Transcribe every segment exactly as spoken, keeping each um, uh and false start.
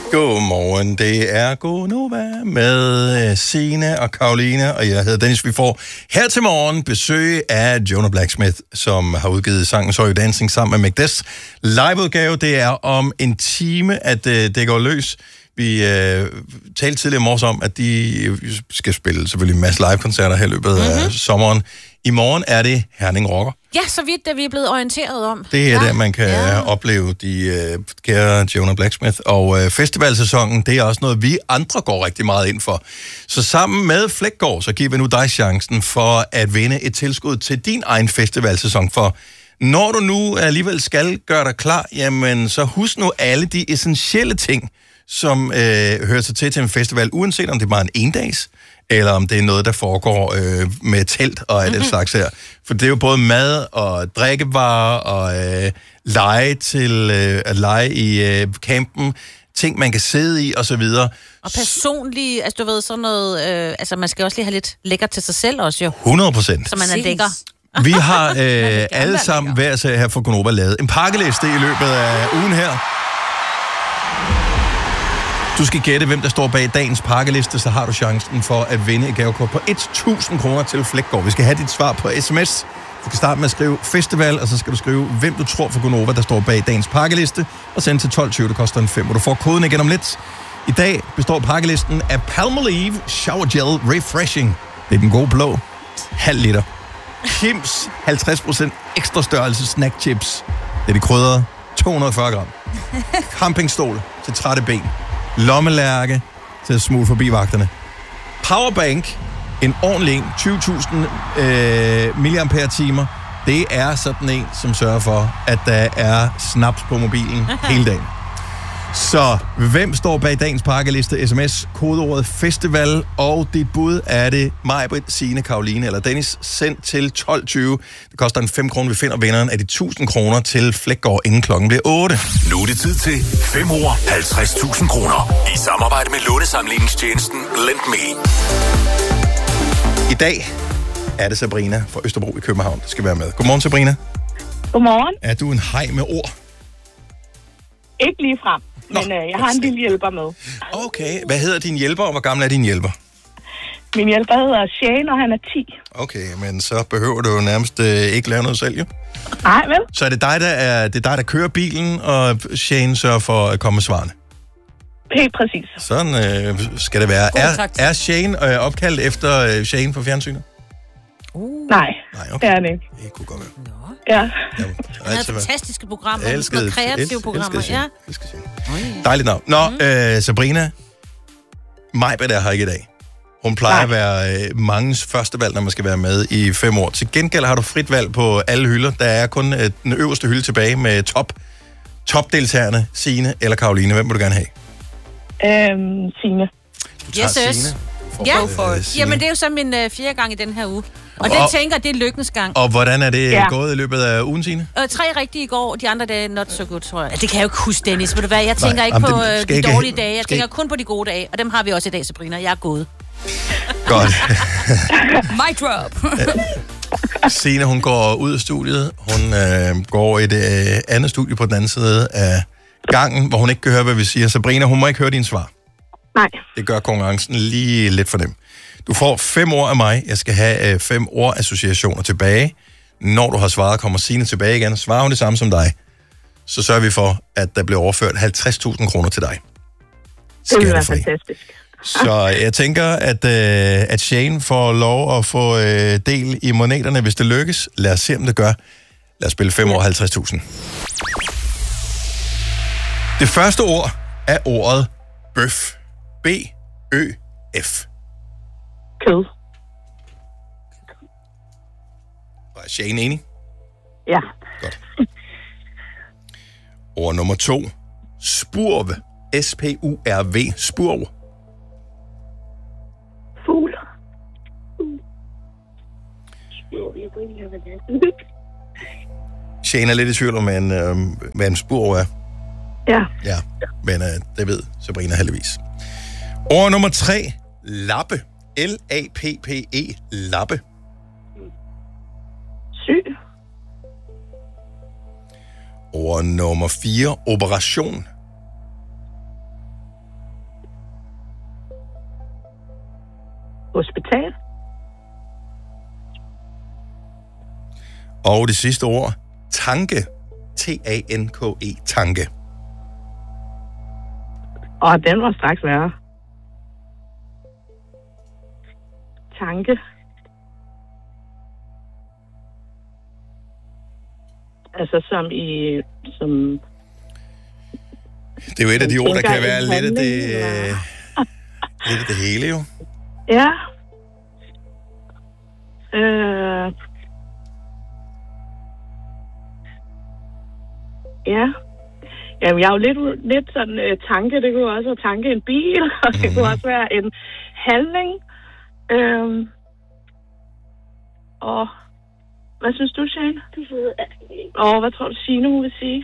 Godmorgen, det er Gonova med Signe og Karoline, og jeg hedder Dennis. Vi får her til morgen besøg af Jonah Blacksmith, som har udgivet sangen So You Dancing sammen med Mc liveudgave. Det er om en time, at uh, det går løs. Vi uh, talte tidligere morges om, at de skal spille selvfølgelig en masse live-koncerter her i løbet mm-hmm. af sommeren. I morgen er det Herning Rocker. Ja, så vidt det vi er blevet orienteret om. Det er ja. der, man kan ja. opleve de uh, kære Jonah Blacksmith. Og uh, festivalsæsonen, det er også noget, vi andre går rigtig meget ind for. Så sammen med Flækgaard, så giver vi nu dig chancen for at vinde et tilskud til din egen festivalsæson. For når du nu alligevel skal gøre dig klar, jamen så husk nu alle de essentielle ting, som øh, hører sig til til en festival, uanset om det er bare en endags, eller om det er noget, der foregår øh, med telt og alt mm-hmm. det slags her. For det er jo både mad og drikkevarer og øh, lege til øh, at lege i øh, campen, ting man kan sidde i og så videre. Og personligt, altså du ved, sådan noget, øh, altså man skal også lige have lidt lækker til sig selv også jo. hundrede procent. Så man er lækker. Vi har øh, alle sammen hver sag her for Gonova lavet en pakkeliste i løbet af ugen her. Du skal gætte, hvem der står bag dagens pakkeliste, så har du chancen for at vinde et gavekort på tusind kroner til Flækgaard. Vi skal have dit svar på sms. Du skal starte med at skrive festival, og så skal du skrive, hvem du tror for Gonova, der står bag dagens pakkeliste, og sende til tolv tyve, det koster en fem, og du får koden igen om lidt. I dag består pakkelisten af Palmolive Shower Gel Refreshing. Det er den gode blå. Halv liter. Kims halvtreds procent ekstra størrelse snack chips. Det er de krydrede. to hundrede og fyrre gram. Campingstol til trætte ben. Lommelærke til at smule forbi vagterne. Powerbank, en ordentlig en, tyve tusind øh, milliampere-timer. Det er sådan en, som sørger for, at der er snaps på mobilen hele dagen. Så hvem står bag dagens pakkeliste? Sms, kodeordet festival, og dit bud er det Majbrit, Signe, Karoline eller Dennis. Send til tolv tyve. Det koster en fem kroner. Vi finder vinderen af de tusind kroner til Flækgaard, inden klokken bliver otte. Nu er det tid til fem år, halvtreds tusind kroner. I samarbejde med lånesamligningstjenesten Lend Me. I dag er det Sabrina fra Østerbro i København, der skal være med. Godmorgen, Sabrina. Godmorgen. Er du en hej med ord? Ikke lige frem, men øh, jeg har en lille hjælper med. Okay. Hvad hedder din hjælper, og hvor gammel er din hjælper? Min hjælper hedder Shane, og han er ti. Okay, men så behøver du jo nærmest øh, ikke lave noget selv, jo? Nej, vel? Så er det dig, der, er, det er dig, der kører bilen, og Shane sørger for at komme med svarene? Helt præcis. Sådan øh, skal det være. Er, er Shane øh, opkaldt efter øh, Shane fra fjernsynet? Uh. Nej, Nej okay. det er det ikke. Det kunne godt være. Nå. Ja. Ja, det er fantastiske programmer. Jeg elskede, noget kreative elskede, programmer. elskede ja. elskede Dejligt navn. Nå, mm. øh, Sabrina, Majbert er her ikke i dag. Hun plejer Nej. at være øh, mangens første valg, når man skal være med i fem år. Til gengæld har du frit valg på alle hylder. Der er kun øh, den øverste hylde tilbage med top, topdeltagerne, Signe eller Karoline. Hvem vil du gerne have? Øhm, Signe. Du tager yes, yes. Signe. Ja, øh, jamen det er jo så min øh, fjerde gang i den her uge. Og det og, tænker det er lykkens gang. Og hvordan er det ja. gået i løbet af ugen, Signe? Øh, tre rigtige i går, de andre dage not so good, tror jeg. Det kan jeg jo ikke huske, Dennis. Ved du hvad? Jeg tænker Nej, ikke jamen, på øh, de ikke, dårlige dage. Jeg tænker ikke. kun på de gode dage. Og dem har vi også i dag, Sabrina. Jeg er gået. Godt. Mic drop. Signe, hun går ud af studiet. Hun øh, går i et øh, andet studie på den anden side af gangen, hvor hun ikke kan høre, hvad vi siger. Sabrina, hun må ikke høre dine svar. Nej. Det gør konkurrencen lige lidt for dem. Du får fem ord af mig. Jeg skal have øh, fem ordassociationer tilbage. Når du har svaret, kommer Signe tilbage igen. Svarer hun det samme som dig, så sørger vi for, at der bliver overført halvtreds tusind kroner til dig. Det vil være fantastisk. Så jeg tænker, at, øh, at Shane får lov at få øh, del i moneterne, hvis det lykkes. Lad os se, om det gør. Lad os spille fem år halvtreds tusind. Det første ord er ordet bøf. B Ø F. Kød. Var Shane enig? Ja. Godt. Ord nummer to. Spurv. S P U R V. Spurv. Fugl. Shane er lidt i tvivl om, hvad en, øh, hvad en spurv er. Ja. Ja, men øh, det ved Sabrina heldigvis. Ord nummer tre. Lappe. L A P P E. Lappe. Syg. Ord nummer fire. Operation. Hospital. Og det sidste ord, tanke. T A N K E, tanke. Og den var straks værre. Tanke. Altså som i... Som Det er jo et af de ord, der kan være lidt af handling, det, eller? lidt af det hele, jo. Ja. Øh... Ja. Jamen, jeg er jo lidt, lidt sådan øh, tanke. Det kunne også være tanke en bil, og det kunne også være en handling. Øhm. Og hvad synes du, Shane? Og hvad tror du, Signe, hun vil sige?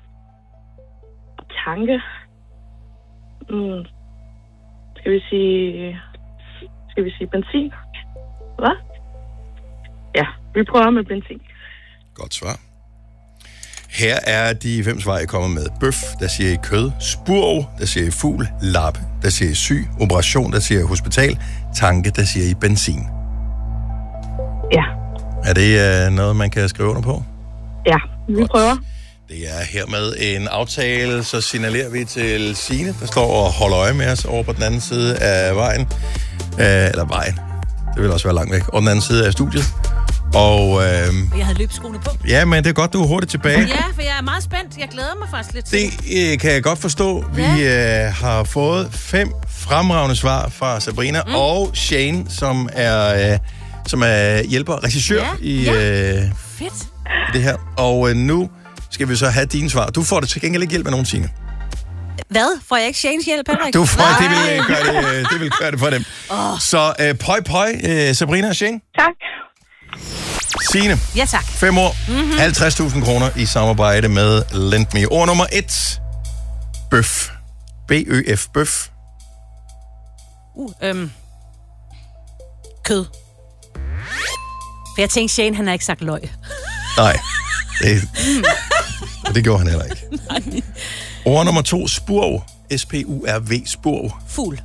Tanke. Mm. Skal vi sige... Skal vi sige benzin? Hvad? Ja, vi prøver med benzin. Godt svar. Her er de fem svar, jeg kommer med. Bøf, der siger I kød. Spurv, der siger I fugl. Lappe, der siger I syg. Operation, der siger I hospital. Tanke, der siger I benzin. Ja. Er det uh, noget, man kan skrive under på? Ja, vi Godt. prøver. Det er hermed en aftale, så signalerer vi til Signe, der står og holder øje med os over på den anden side af vejen. Uh, eller vejen. Det vil også være langt væk. Over den anden side af studiet. Og øh, Jeg havde løbskoene på. ja, men det er godt, du er hurtigt tilbage. Ja, for jeg er meget spændt. Jeg glæder mig faktisk lidt til Det øh, kan jeg godt forstå. Vi øh, har fået fem fremragende svar fra Sabrina mm. og Shane, som er, øh, som er hjælper og regissør Ja, i, ja. øh, Fedt. i det her. Og øh, nu skal vi så have dine svar. Du får det til gengæld ikke hjælp af nogen, Signe. Hvad? Får jeg ikke Shanes hjælp, Henrik? Du får, det vil, øh, gøre det, øh, det vil gøre det for dem. Oh. Så øh, pøj, pøj, øh, Sabrina og Shane. Tak. Signe. Ja, tak. Fem år. Mm-hmm. halvtreds tusind kroner i samarbejde med LendMe. Ord nummer et. Bøf. B Ø F. Bøf. Uh, øhm. Kød. For jeg tænkte, Shane, han har ikke sagt løg. Nej. Det, det gjorde han heller ikke. Nej. Ord nummer to. Spurv. S P U R V. Spurv. Fugl.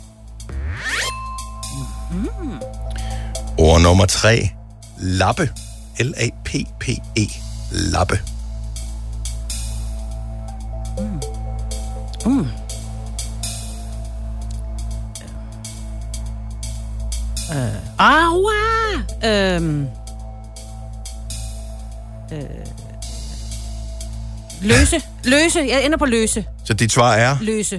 Mm. Ord nummer tre. Lappe. L A P P E. Lappe. Mm. Mm. Øh. Aua! Øhm. Øh. Løse. Løse. Jeg ender på løse. Så dit svar er? Løse.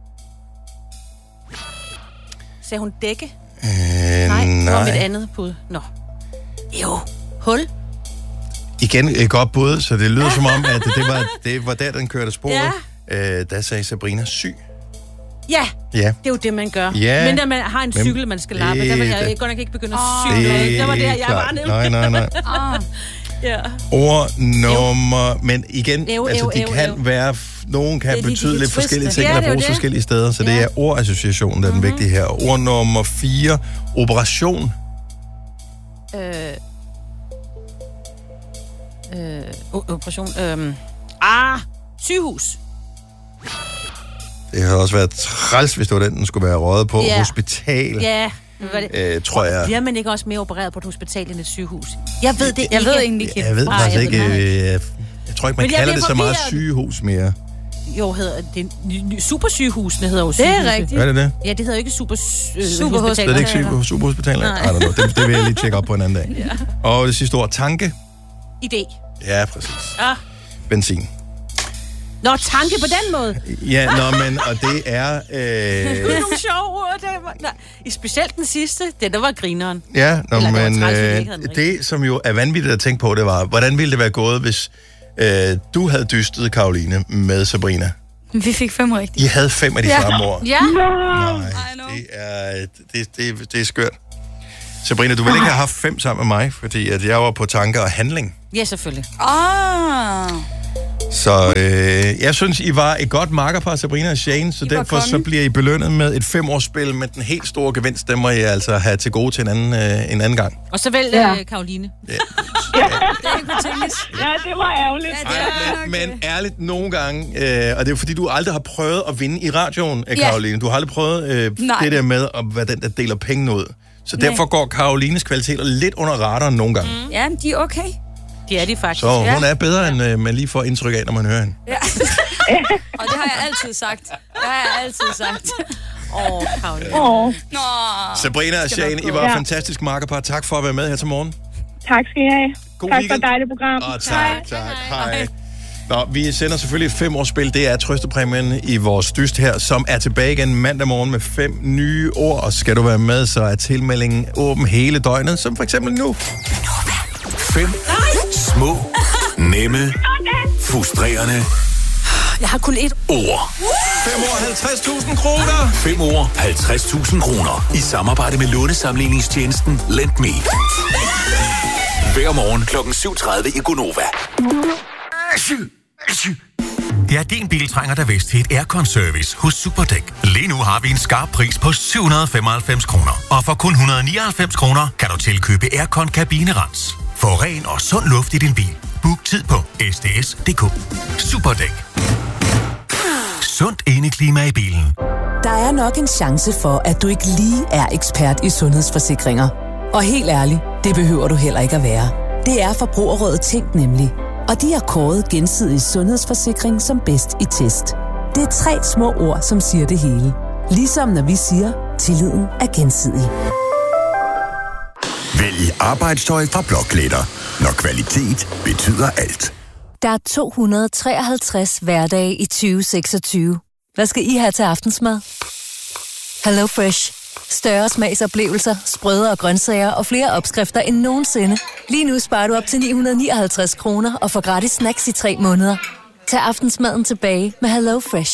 Sagde hun dække? Øh, nej. Det var nej. mit andet bud. Nå. Jo. Hul. Igen et godt bud, så det lyder som om, at det var, det var der, den kørte sporet. Ja. Øh, der sagde Sabrina syg. Ja, Ja. det er jo det, man gør. Ja. Men når man har en cykel, man skal lappe, der vil jeg det- godt nok ikke begynde at Det cykle. er Det var der, jeg var klart. nemlig. Nej, nej, nej. Ah. Ja. Ord nummer... Men igen, Ev, altså ev, de ev, kan ev. være... Nogen kan Det er de- betyde de lidt twiste. forskellige ting, Ja, der det er jo bruges det. forskellige steder, så det Ja. er ordassociationen, der er den vigtige her. Ord nummer fire. Operation. Øh. Øh. o- Operation. Øh. Ah. Sygehus. Det har også været træls, hvis det var den, den skulle være røget på. Ja. Hospital, Ja. Hvad var det? øh, tror jeg. Bliver man ikke også mere opereret på et hospital end et sygehus? Jeg ved det Jeg ikke. ved egentlig ikke. Jeg ved Nej, faktisk jeg ikke... ved det øh, Jeg, jeg tror ikke, man Men jeg kalder bliver det så meget forvirret. sygehus mere. Jo, hedder det ny- ny- supersygehusene hedder jo Det er sygehuse. rigtigt. Er det det? Ja, det hedder jo ikke super, øh, Superhospital. hospital. Det er det ikke super, superhospital? Nej. I don't know. Det, det vil jeg lige tjekke op på en anden dag. Ja. Og det sidste ord, tanke. Idé. Ja, præcis. Ah. Benzin. Nå, tanke på den måde. Ja, nå, men, og det er... Øh, Det er nogle sjove ord. Det var, nej, specielt den sidste, det der var grineren. ja, nå, Eller det var men træls, fordi jeg øh, ikke havde den rigtige. det, som jo er vanvittigt at tænke på, det var, hvordan ville det være gået, hvis øh, du havde dystet Karoline med Sabrina? Vi fik fem rigtigt. I havde fem af de Ja. samme ord. Ja. Nej, I know. det er, det, det, det er skørt. Sabrina, du ville ikke have haft fem sammen med mig, fordi at jeg var på tanker og handling. Ja, selvfølgelig. Ah. Så øh, jeg synes, I var et godt makkerpar, Sabrina og Shane, så I var derfor så konge. bliver I belønnet med et femårsspil med den helt store gevinst. Den må I altså have til gode til en anden, øh, en anden gang. Og så vælg Ja. ja. Karoline. Ja. Det er ikke betinget. Ja, det var ærgerligt. Ja, det er nok Men det. ærligt, nogle gange, øh, og det er jo fordi, du aldrig har prøvet at vinde i radioen, Ja. Karoline. Du har aldrig prøvet øh, Nej. det der med at være den, der deler penge ud. Så derfor går Karolines kvaliteter lidt under radaren nogle gange. Mm. Ja, de er okay. Det er de faktisk. Så hun er bedre, end uh, man lige får indtryk af, når man hører hende. Ja. Og det har jeg altid sagt. Det har jeg altid sagt. Åh, oh, Karoline. Åh, Nå. Sabrina og Shane, I var Ja. fantastisk makkerpar. Tak for at være med her til morgen. tak skal I have. God tak weekend. for et dejligt program. Og tak, tak. Hej. Nå, vi sender selvfølgelig et femårsspil. Det er trøstepræmien i vores dyst her, som er tilbage igen mandag morgen med fem nye ord. Og skal du være med, så er tilmeldingen åben hele døgnet, som for eksempel nu. Fem små, nemme, frustrerende Jeg har kun et. ord. fem år, halvtreds tusind kroner. Fem ord, halvtreds tusind kroner. I samarbejde med lånesamligningstjenesten Lend Me. Hver morgen klokken syv tredive i Gonova. Det er din bil trænger der vist til et aircon-service hos Superdæk. Lige nu har vi en skarp pris på syv hundrede og femoghalvfems kroner. Og for kun et hundrede og nioghalvfems kroner kan du tilkøbe aircon kabinerens. Få ren og sund luft i din bil. Book tid på s d s punktum d k. Superdæk. Sundt indeklima i bilen. Der er nok en chance for, at du ikke lige er ekspert i sundhedsforsikringer. Og helt ærligt, det behøver du heller ikke at være. Det er Forbrugerrådet Tænk nemlig. Og de har kåret gensidig sundhedsforsikring som bedst i test. Det er tre små ord, som siger det hele. Ligesom når vi siger, tilliden er gensidig. Vælg arbejdstøj fra Blokletter, når kvalitet betyder alt. Der er to hundrede og treoghalvtreds hverdage i tyve seksogtyve. Hvad skal I have til aftensmad? Hello Fresh. Større smagsoplevelser, sprødere grøntsager og flere opskrifter end nogensinde. Lige nu sparer du op til ni hundrede og nioghalvtreds kroner og får gratis snacks i tre måneder. Tag aftensmaden tilbage med Hello Fresh.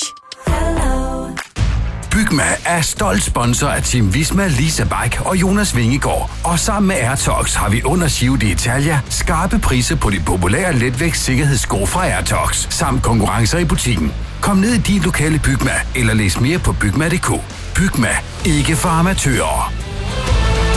Bygma er stolt sponsor af Team Visma, Lisa Bike og Jonas Vingegaard. Og sammen med Airtox har vi under Giro d'Italia skarpe priser på de populære letvægts sikkerhedssko fra Airtox, samt konkurrencer i butikken. Kom ned i din lokale Bygma eller læs mere på bygma punktum d k. Bygma. Ikke for amatører.